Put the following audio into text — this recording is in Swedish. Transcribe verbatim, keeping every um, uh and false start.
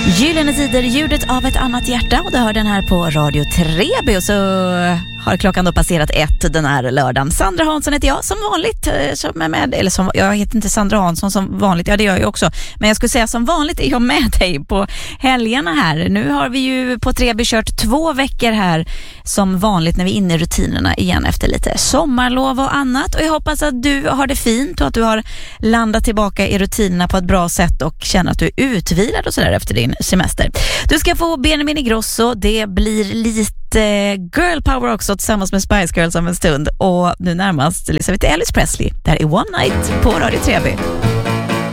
Gyllene tider, ljudet av ett annat hjärta, och du hör den här på Radio Treby. Och så har klockan då passerat ett den här lördagen. Sandra Hansson heter jag som vanligt, som är med, eller som, jag heter inte Sandra Hansson som vanligt, ja det gör jag också, men jag skulle säga som vanligt är jag med dig på helgerna här. Nu har vi ju på Treby kört två veckor här som vanligt när vi är inne i rutinerna igen efter lite sommarlov och annat, och jag hoppas att du har det fint och att du har landat tillbaka i rutinerna på ett bra sätt och känner att du är utvilad och sådär efter din semester. Du ska få Benjamin Ingrosso, det blir lite girl power också tillsammans med Spice Girls om en stund, och nu närmast lyssnar vi till Elvis Presley. Där är One Night på Radio Treby.